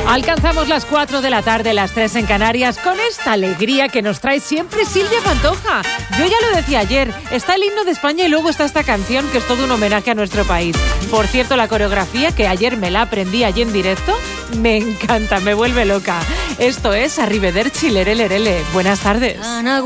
Alcanzamos las 4 de la tarde, las 3 en Canarias, con esta alegría que nos trae siempre Silvia Pantoja. Yo ya lo decía ayer, está el himno de España y luego está esta canción que es todo un homenaje a nuestro país. Por cierto, la coreografía, que ayer me la aprendí allí en directo, me encanta, me vuelve loca. Esto es Arrivederci, lerele, lerele. Buenas tardes.